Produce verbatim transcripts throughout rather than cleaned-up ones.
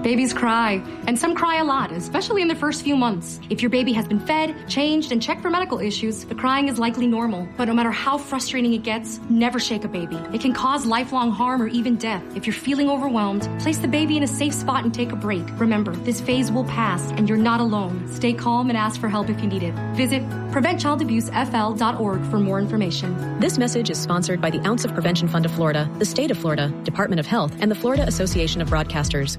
Babies cry, and some cry a lot, especially in the first few months. If your baby has been fed, changed, and checked for medical issues, the crying is likely normal. But no matter how frustrating it gets, never shake a baby. It can cause lifelong harm or even death. If you're feeling overwhelmed, place the baby in a safe spot and take a break. Remember, this phase will pass, and you're not alone. Stay calm and ask for help if you need it. Visit prevent child abuse f l dot org for more information. This message is sponsored by the Ounce of Prevention Fund of Florida, the State of Florida, Department of Health, and the Florida Association of Broadcasters.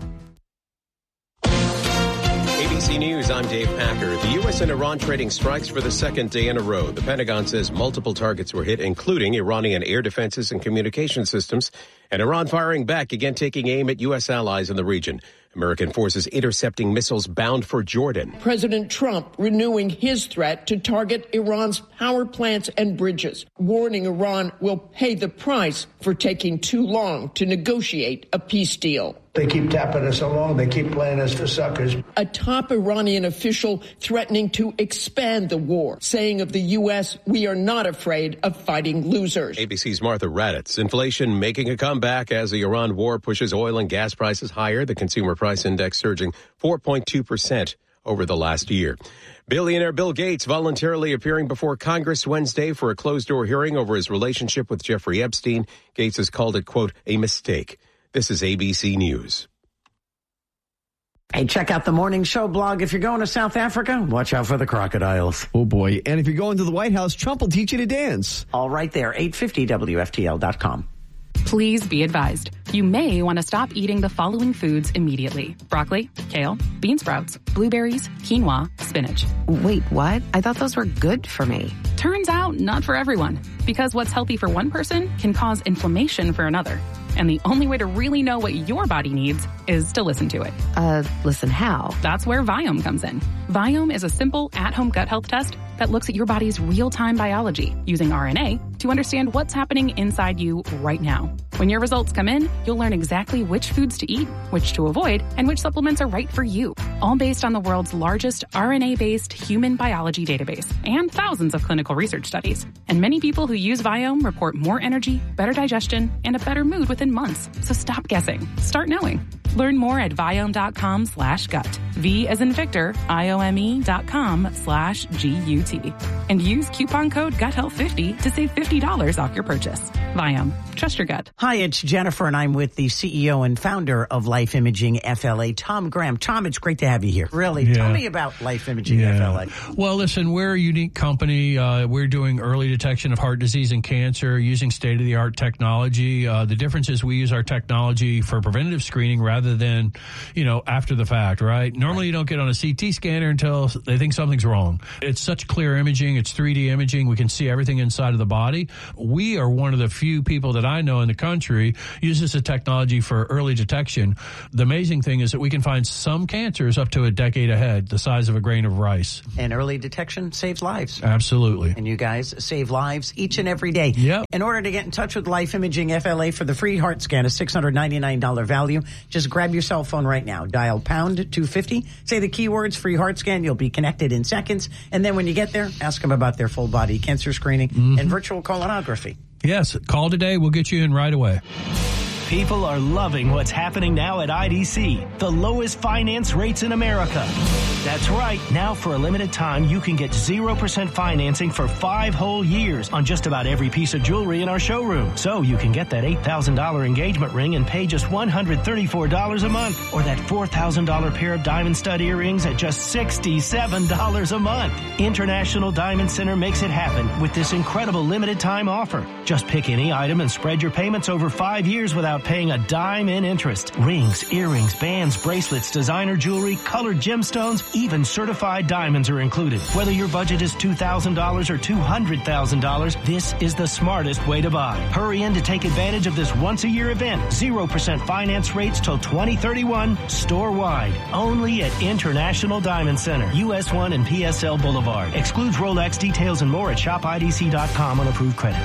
A B C News, I'm Dave Packer. The U S and Iran trading strikes for the second day in a row. The Pentagon says multiple targets were hit, including Iranian air defenses and communication systems, and Iran firing back, again taking aim at U S allies in the region. American forces intercepting missiles bound for Jordan. President Trump renewing his threat to target Iran's power plants and bridges, warning Iran will pay the price for taking too long to negotiate a peace deal. They keep tapping us along. They keep playing us for suckers. A top Iranian official threatening to expand the war, saying of the U S, we are not afraid of fighting losers. A B C's Martha Raddatz. Inflation making a comeback as the Iran war pushes oil and gas prices higher. The consumer price index surging four point two percent over the last year. Billionaire Bill Gates voluntarily appearing before Congress Wednesday for a closed-door hearing over his relationship with Jeffrey Epstein. Gates has called it, quote, a mistake. This is A B C News. Hey, check out the Morning Show blog. If you're going to South Africa, watch out for the crocodiles. Oh, boy. And if you're going to the White House, Trump will teach you to dance. All right there, eight fifty W F T L dot com. Please be advised. You may want to stop eating the following foods immediately. Broccoli, kale, bean sprouts, blueberries, quinoa, spinach. Wait, what? I thought those were good for me. Turns out, not for everyone. Because what's healthy for one person can cause inflammation for another. And the only way to really know what your body needs is to listen to it. Uh, listen how? That's where Viome comes in. Viome is a simple, at-home gut health test that looks at your body's real-time biology using R N A to understand what's happening inside you right now. When your results come in, you'll learn exactly which foods to eat, which to avoid, and which supplements are right for you. All based on the world's largest R N A-based human biology database and thousands of clinical research studies. And many people who use Viome report more energy, better digestion, and a better mood within months. So stop guessing. Start knowing. Learn more at Viome.com slash gut. V as in Victor, I-O-M-E dot com slash G-U-T. And use coupon code gut health fifty to save fifty dollars off your purchase. Viome. Trust your gut. Hi, it's Jennifer, and I'm with the C E O and founder of Life Imaging F L A, Tom Graham. Tom, it's great to have you here. Really, yeah. Tell me about Life Imaging yeah. F L A. Well, listen, we're a unique company. Uh, we're doing early detection of heart disease and cancer using state-of-the-art technology. Uh, the difference is we use our technology for preventative screening rather than, you know, after the fact, right? Normally right. you don't get on a C T scanner until they think something's wrong. It's such clear imaging. It's three D imaging. We can see everything inside of the body. We are one of the few people that I know in the country uses the technology for early detection. The amazing thing is that we can find some cancers up to a decade ahead, the size of a grain of rice. And early detection saves lives. Absolutely. And you guys save lives each and every day. Yep. In order to get in touch with Life Imaging F L A for the free heart scan, a six hundred ninety-nine dollars value, just grab your cell phone right now. Dial pound two fifty. Say the keywords free heart scan. You'll be connected in seconds. And then when you get there, ask them about their full body cancer screening mm-hmm. and virtual colonography. Yes, call today. We'll get you in right away. People are loving what's happening now at I D C, the lowest finance rates in America. That's right. Now, for a limited time, you can get zero percent financing for five whole years on just about every piece of jewelry in our showroom. So you can get that eight thousand dollars engagement ring and pay just one hundred thirty-four dollars a month, or that four thousand dollars pair of diamond stud earrings at just sixty-seven dollars a month. International Diamond Center makes it happen with this incredible limited time offer. Just pick any item and spread your payments over five years without paying a dime in interest. Rings, earrings, bands, bracelets, designer jewelry, colored gemstones, even certified diamonds are included. Whether your budget is two thousand dollars or two hundred thousand dollars, this is the smartest way to buy. Hurry in to take advantage of this once-a-year event. zero percent finance rates till twenty thirty-one, store-wide. Only at International Diamond Center, U S one and P S L Boulevard. Excludes Rolex. Details and more at shop I D C dot com on approved credit.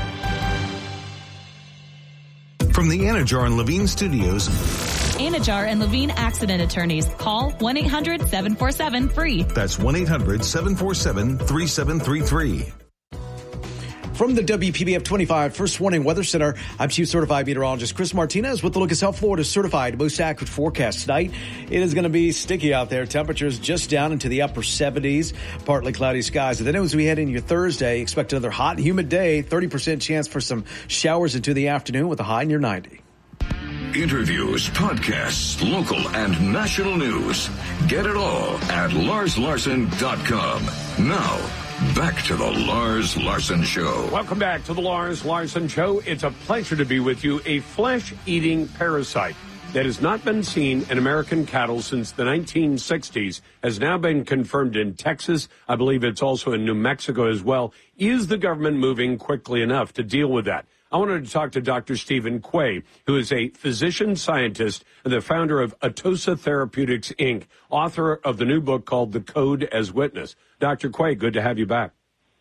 From the Anajar and Levine Studios. Anajar and Levine Accident Attorneys. Call one eight hundred seven four seven free. That's one eight hundred seven four seven three seven three three. From the W P B F twenty-five First Warning Weather Center, I'm Chief Certified Meteorologist Chris Martinez with the look at South Florida's certified most accurate forecast tonight. It is going to be sticky out there. Temperatures just down into the upper seventies, partly cloudy skies. And then as we head into your Thursday, expect another hot and humid day, thirty percent chance for some showers into the afternoon with a high near ninety. Interviews, podcasts, local and national news. Get it all at lars larson dot com. Now, back to the Lars Larson Show. Welcome back to the Lars Larson Show. It's a pleasure to be with you. A flesh-eating parasite that has not been seen in American cattle since the nineteen sixties has now been confirmed in Texas. I believe it's also in New Mexico as well. Is the government moving quickly enough to deal with that? I wanted to talk to Doctor Stephen Quay, who is a physician scientist and the founder of Atossa Therapeutics, Incorporated, author of the new book called The Code as Witness. Doctor Quay, good to have you back.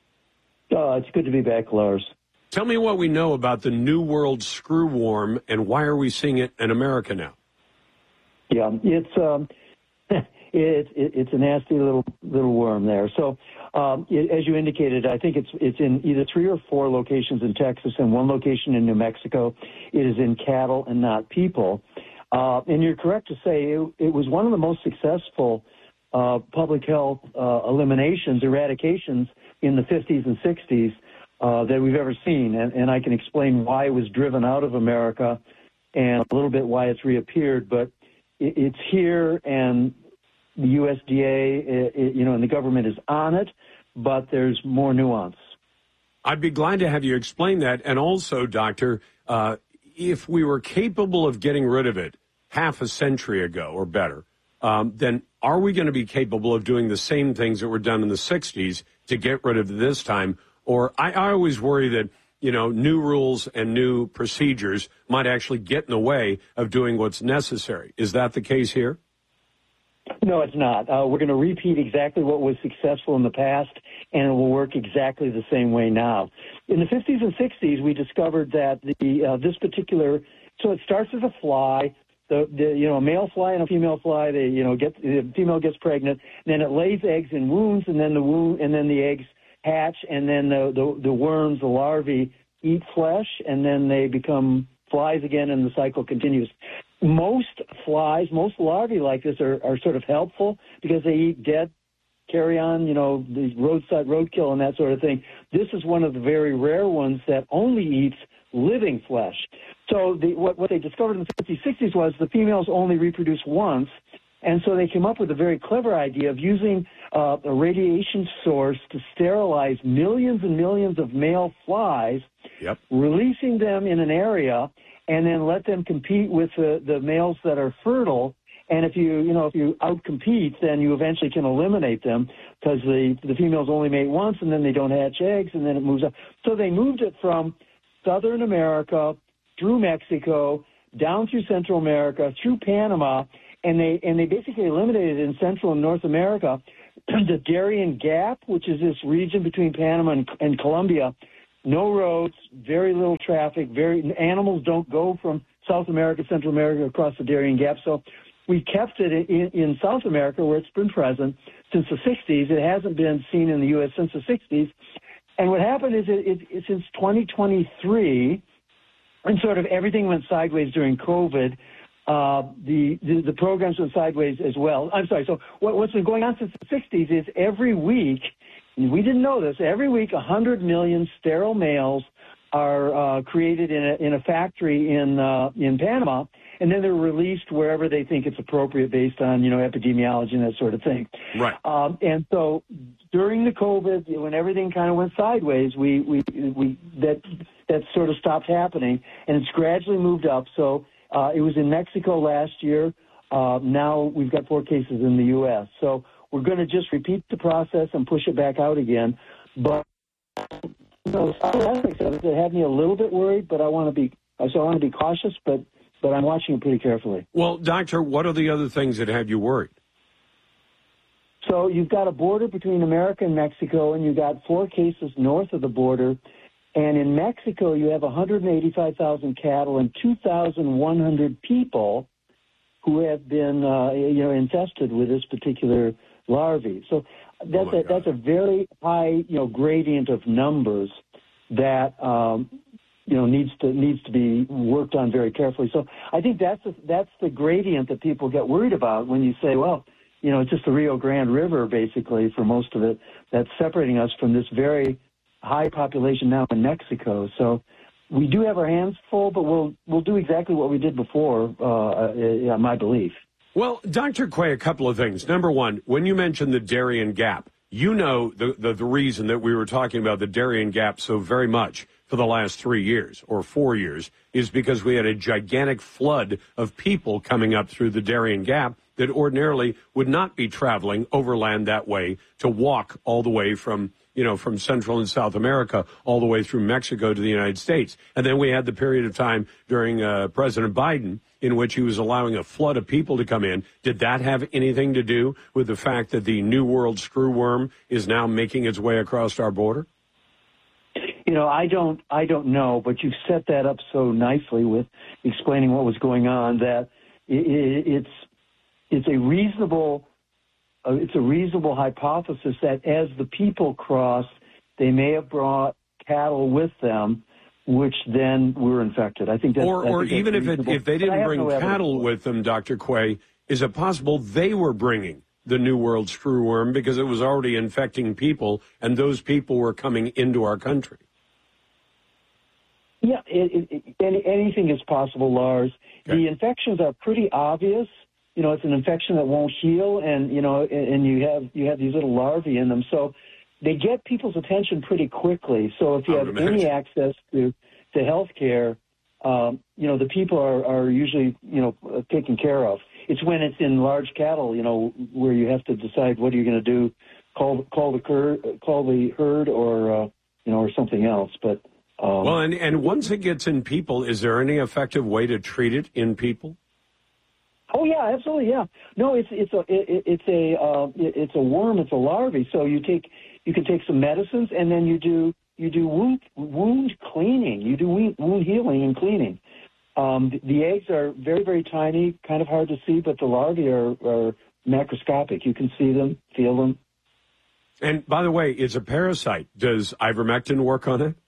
Uh, it's good to be back, Lars. Tell me what we know about the New World screwworm and why are we seeing it in America now? Yeah, it's um, it, it, it's a nasty little little worm there. So, um, it, as you indicated, I think it's it's in either three or four locations in Texas and one location in New Mexico. It is in cattle and not people. Uh, and you're correct to say it, it was one of the most successful uh, public health uh, eliminations, eradications in the fifties and sixties uh, that we've ever seen. And, and I can explain why it was driven out of America and a little bit why it's reappeared. But it, it's here, and the U S D A, it, it, you know, and the government is on it, but there's more nuance. I'd be glad to have you explain that. And also, Doctor, uh, if we were capable of getting rid of it half a century ago or better, um, then are we going to be capable of doing the same things that were done in the sixties to get rid of it this time? Or I, I always worry that, you know, new rules and new procedures might actually get in the way of doing what's necessary. Is that the case here? No, it's not. Uh, we're going to repeat exactly what was successful in the past, and it will work exactly the same way now. In the fifties and sixties, we discovered that the uh, this particular so it starts as a fly. The, the you know a male fly and a female fly. They you know get the female gets pregnant, then it lays eggs in wounds, and then the wound and then the eggs hatch, and then the the, the worms, the larvae, eat flesh, and then they become flies again, and the cycle continues. Most flies, most larvae like this are, are sort of helpful because they eat dead carrion, you know, the roadside roadkill and that sort of thing. This is one of the very rare ones that only eats living flesh. So the, what, what they discovered in the fifties, sixties was the females only reproduce once, and so they came up with a very clever idea of using uh, a radiation source to sterilize millions and millions of male flies, yep. releasing them in an area, and then let them compete with the, the males that are fertile. And if you, you know, if you outcompete, then you eventually can eliminate them because the, the females only mate once, and then they don't hatch eggs, and then it moves up. So they moved it from Southern America through Mexico, down through Central America, through Panama, and they and they basically eliminated in Central and North America the Darien Gap, which is this region between Panama and, and Colombia. No roads, very little traffic, very animals don't go from South America, Central America across the Darien Gap. So we kept it in, in South America where it's been present since the sixties. It hasn't been seen in the U S since the sixties. And what happened is it, it, it since twenty twenty-three, and sort of everything went sideways during COVID, uh, the, the, the programs went sideways as well. I'm sorry. So what, what's been going on since the sixties is every week, we didn't know this, every week one hundred million sterile males are uh, created in a, in a factory in uh, in Panama, and then they're released wherever they think it's appropriate based on, you know, epidemiology and that sort of thing. Right. Um, and so during the COVID, when everything kind of went sideways, we, we, we that that sort of stopped happening, and it's gradually moved up. So uh, it was in Mexico last year. Uh, now we've got four cases in the U S. So we're going to just repeat the process and push it back out again. But you know, other aspects of it that had me a little bit worried, but I want to be so I want to be cautious, but but I'm watching it pretty carefully. Well, Doctor, what are the other things that have you worried? So you've got a border between America and Mexico, and you've got four cases north of the border. And in Mexico, you have one hundred eighty-five thousand cattle and two thousand one hundred people who have been, uh, you know, infested with this particular larvae. So that's, oh a, that's a very high, you know, gradient of numbers. that um, you know needs to needs to be worked on very carefully. So I think that's the, that's the gradient that people get worried about when you say, well, you know, it's just the Rio Grande River basically for most of it that's separating us from this very high population now in Mexico. So we do have our hands full, but we'll we'll do exactly what we did before. Uh, uh, my belief. Well, Doctor Quay, a couple of things. Number one, when you mentioned the Darien Gap, you know the, the, the reason that we were talking about the Darien Gap so very much for the last three years or four years is because we had a gigantic flood of people coming up through the Darien Gap that ordinarily would not be traveling overland that way to walk all the way from, you know, from Central and South America all the way through Mexico to the United States. And then we had the period of time during uh, President Biden in which he was allowing a flood of people to come in. Did that have anything to do with the fact that the New World screwworm is now making its way across our border? You know, I don't, I don't know, but you've set that up so nicely with explaining what was going on that it, it's, it's a reasonable, uh, it's a reasonable hypothesis that as the people crossed, they may have brought cattle with them, which then were infected. I think that's, or, I or think even that's if it, if they didn't bring no cattle with them, Doctor Quay, is it possible they were bringing the New World screwworm because it was already infecting people, and those people were coming into our country? Yeah, it, it, it, any, anything is possible, Lars. Okay. The infections are pretty obvious. You know, it's an infection that won't heal, and you know, and, and you have you have these little larvae in them, so they get people's attention pretty quickly. So if you have any access to to health care, um, you know, the people are, are usually you know taken care of. It's when it's in large cattle, you know, where you have to decide what are you going to do, call call the cur, call the herd, or uh, you know, or something else, but. Um, well, and, and once it gets in people, is there any effective way to treat it in people? Oh yeah, absolutely, yeah. No, it's it's a it, it's a uh, it's a worm, it's a larvae. So you take you can take some medicines, and then you do you do wound wound cleaning. You do wound, wound healing and cleaning. Um, the, the eggs are very very tiny, kind of hard to see, but the larvae are, are macroscopic. You can see them, feel them. And by the way, it's a parasite. Does ivermectin work on it?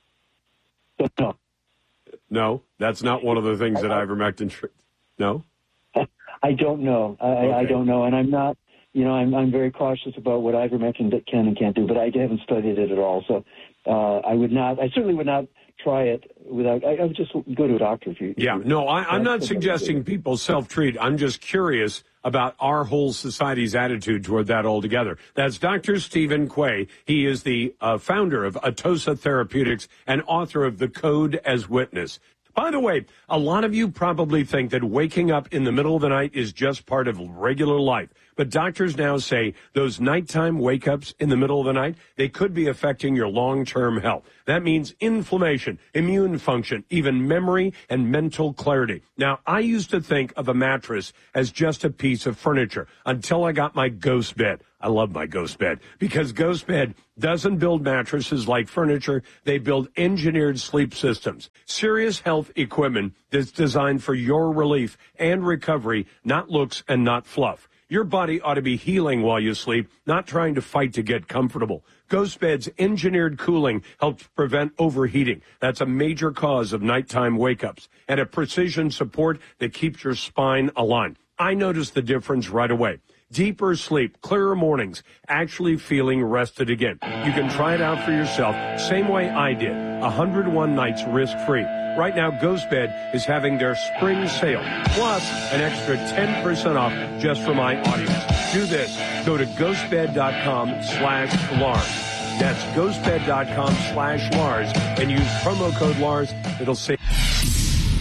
No. No, that's not one of the things that ivermectin. Tr- no. I don't know. I, okay. I don't know, and I'm not. You know, I'm I'm very cautious about what ivermectin can and can't do, but I haven't studied it at all. So uh, I would not. I certainly would not try it without. I, I would just go to a doctor if you. Yeah. If you, no, I, I'm not suggesting people self-treat. I'm just curious about our whole society's attitude toward that altogether. That's Doctor Stephen Quay. He is the uh, founder of Atossa Therapeutics and author of The Code as Witness. By the way, a lot of you probably think that waking up in the middle of the night is just part of regular life. But doctors now say those nighttime wake-ups in the middle of the night, they could be affecting your long-term health. That means inflammation, immune function, even memory and mental clarity. Now, I used to think of a mattress as just a piece of furniture until I got my Ghost bed. I love my Ghost bed because Ghost bed doesn't build mattresses like furniture. They build engineered sleep systems, serious health equipment that's designed for your relief and recovery, not looks and not fluff. Your body ought to be healing while you sleep, not trying to fight to get comfortable. Ghost Bed's engineered cooling helps prevent overheating. That's a major cause of nighttime wake-ups. And a precision support that keeps your spine aligned. I noticed the difference right away. Deeper sleep, clearer mornings, actually feeling rested again. You can try it out for yourself, same way I did. one hundred one nights risk-free. Right now, Ghost Bed is having their spring sale, plus an extra ten percent off just for my audience. Do this. Go to ghostbed.com slash Lars. That's ghostbed.com slash Lars and use promo code Lars. It'll save...